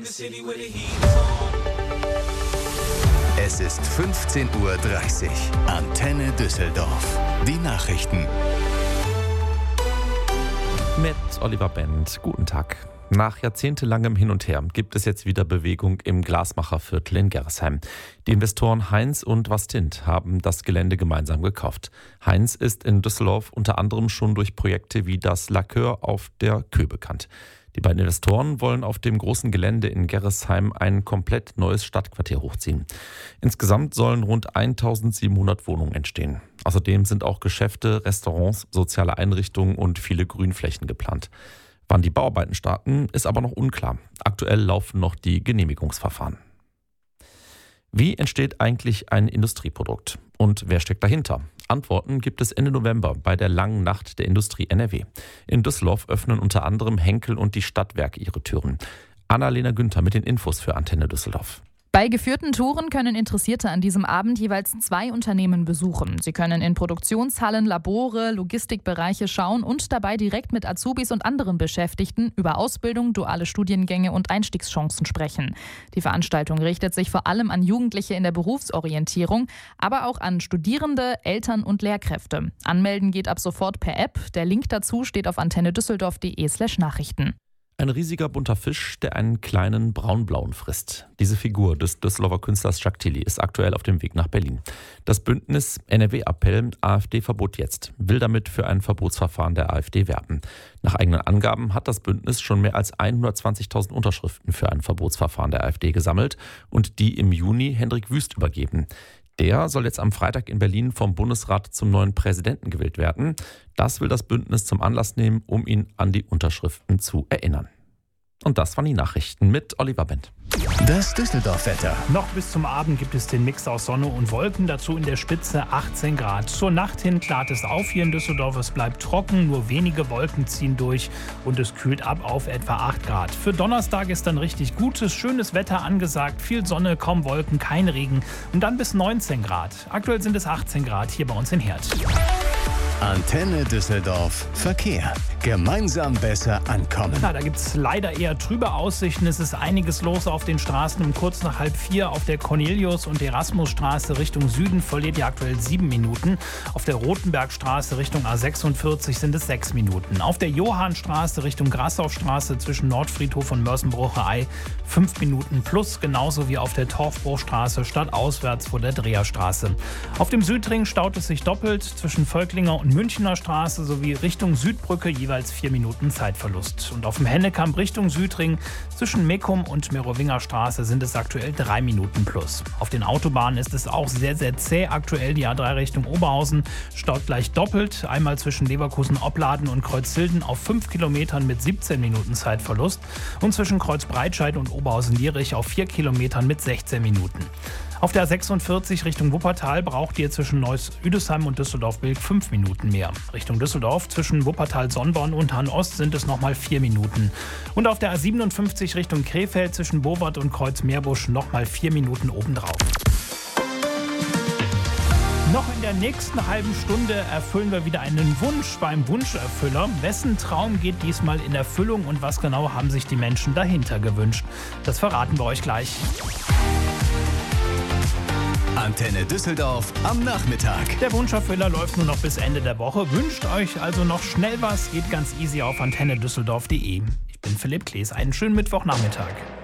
Es ist 15:30 Uhr. Antenne Düsseldorf. Die Nachrichten. Mit Oliver Bent. Guten Tag. Nach jahrzehntelangem Hin und Her gibt es jetzt wieder Bewegung im Glasmacherviertel in Gerresheim. Die Investoren Heinz und Vastint haben das Gelände gemeinsam gekauft. Heinz ist in Düsseldorf unter anderem schon durch Projekte wie das Laqueur auf der Kö bekannt. Die beiden Investoren wollen auf dem großen Gelände in Gerresheim ein komplett neues Stadtquartier hochziehen. Insgesamt sollen rund 1700 Wohnungen entstehen. Außerdem sind auch Geschäfte, Restaurants, soziale Einrichtungen und viele Grünflächen geplant. Wann die Bauarbeiten starten, ist aber noch unklar. Aktuell laufen noch die Genehmigungsverfahren. Wie entsteht eigentlich ein Industrieprodukt? Und wer steckt dahinter? Antworten gibt es Ende November bei der langen Nacht der Industrie NRW. In Düsseldorf öffnen unter anderem Henkel und die Stadtwerke ihre Türen. Annalena Günther mit den Infos für Antenne Düsseldorf. Bei geführten Touren können Interessierte an diesem Abend jeweils 2 Unternehmen besuchen. Sie können in Produktionshallen, Labore, Logistikbereiche schauen und dabei direkt mit Azubis und anderen Beschäftigten über Ausbildung, duale Studiengänge und Einstiegschancen sprechen. Die Veranstaltung richtet sich vor allem an Jugendliche in der Berufsorientierung, aber auch an Studierende, Eltern und Lehrkräfte. Anmelden geht ab sofort per App. Der Link dazu steht auf antennedüsseldorf.de/Nachrichten. Ein riesiger bunter Fisch, der einen kleinen braunblauen frisst. Diese Figur des Düsseldorfer Künstlers Jacques Tilly ist aktuell auf dem Weg nach Berlin. Das Bündnis NRW-Appell AfD-Verbot jetzt will damit für ein Verbotsverfahren der AfD werben. Nach eigenen Angaben hat das Bündnis schon mehr als 120.000 Unterschriften für ein Verbotsverfahren der AfD gesammelt und die im Juni Hendrik Wüst übergeben. Der soll jetzt am Freitag in Berlin vom Bundesrat zum neuen Präsidenten gewählt werden. Das will das Bündnis zum Anlass nehmen, um ihn an die Unterschriften zu erinnern. Und das waren die Nachrichten mit Oliver Bent. Das Düsseldorf-Wetter. Noch bis zum Abend gibt es den Mix aus Sonne und Wolken, dazu in der Spitze 18 Grad. Zur Nacht hin klart es auf hier in Düsseldorf, es bleibt trocken, nur wenige Wolken ziehen durch und es kühlt ab auf etwa 8 Grad. Für Donnerstag ist dann richtig gutes, schönes Wetter angesagt, viel Sonne, kaum Wolken, kein Regen und dann bis 19 Grad. Aktuell sind es 18 Grad hier bei uns in Herd. Antenne Düsseldorf. Verkehr. Gemeinsam besser ankommen. Da gibt es leider eher trübe Aussichten. Es ist einiges los auf den Straßen. Um kurz nach 3:30 auf der Cornelius- und Erasmusstraße Richtung Süden verliert ihr aktuell 7 Minuten. Auf der Rotenbergstraße Richtung A46 sind es 6 Minuten. Auf der Johannstraße Richtung Grassaufstraße zwischen Nordfriedhof und Mörsenbrucher-Ei 5 Minuten plus. Genauso wie auf der Torfbruchstraße stadtauswärts vor der Dreherstraße. Auf dem Südring staut es sich doppelt zwischen Völklinger und Münchner Straße sowie Richtung Südbrücke jeweils 4 Minuten Zeitverlust. Und auf dem Hennekamp Richtung Südring zwischen Meckum und Merowinger Straße sind es aktuell 3 Minuten plus. Auf den Autobahnen ist es auch sehr, sehr zäh. Aktuell die A3 Richtung Oberhausen staut gleich doppelt. Einmal zwischen Leverkusen-Opladen und Kreuzhilden auf 5 Kilometern mit 17 Minuten Zeitverlust und zwischen Kreuzbreitscheid und Oberhausen-Lierich auf 4 Kilometern mit 16 Minuten. Auf der A46 Richtung Wuppertal braucht ihr zwischen Neuss-Üdesheim und Düsseldorf-Bilk 5 Minuten mehr. Richtung Düsseldorf zwischen Wuppertal-Sonnborn und Hahn-Ost sind es nochmal 4 Minuten. Und auf der A57 Richtung Krefeld zwischen Bowart und Kreuz-Meerbusch nochmal 4 Minuten obendrauf. Noch in der nächsten halben Stunde erfüllen wir wieder einen Wunsch beim Wunscherfüller. Wessen Traum geht diesmal in Erfüllung und was genau haben sich die Menschen dahinter gewünscht? Das verraten wir euch gleich. Antenne Düsseldorf am Nachmittag. Der Wunscherfüller läuft nur noch bis Ende der Woche. Wünscht euch also noch schnell was, geht ganz easy auf antennedüsseldorf.de. Ich bin Philipp Klees. Einen schönen Mittwochnachmittag.